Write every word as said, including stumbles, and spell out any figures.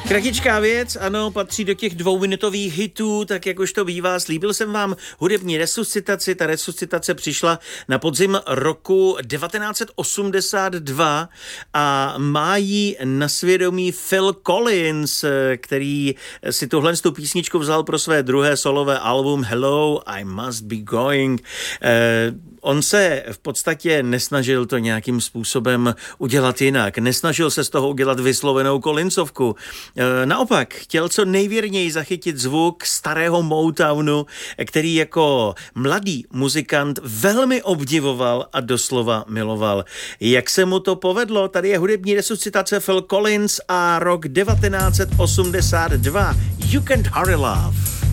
Kratičká věc, ano, patří do těch dvouminutových hitů, tak jak už to bývá. Slíbil jsem vám hudební resuscitaci. Ta resuscitace přišla na podzim roku devatenáct set osmdesát dva a má ji na svědomí Phil Collins, který si tuhle tu písničku vzal pro své druhé solové album Hello, I Must Be Going. Eh, on se v podstatě nesnažil to nějakým způsobem udělat jinak. Nesnažil se z toho udělat vyslovenou Collinsovku. Naopak, chtěl co nejvěrněji zachytit zvuk starého Motownu, který jako mladý muzikant velmi obdivoval a doslova miloval. Jak se mu to povedlo? Tady je hudební resuscitace Phil Collins a rok devatenáct set osmdesát dva. You Can't Hurry Love.